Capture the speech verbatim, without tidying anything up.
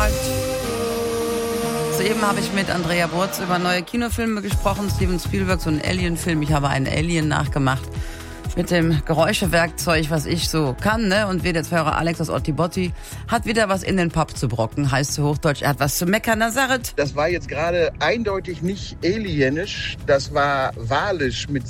gesagt. Soeben habe ich mit Andrea Burz über neue Kinofilme gesprochen. Steven Spielberg, so ein Alien-Film. Ich habe einen Alien nachgemacht mit dem Geräuschewerkzeug, was ich so kann, ne? Und wie der Hörer Alex aus Ottibotti hat wieder was in den Pub zu brocken. Heißt zu Hochdeutsch, er hat was zu meckern. Nazaret. Das war jetzt gerade eindeutig nicht alienisch, das war walisch mit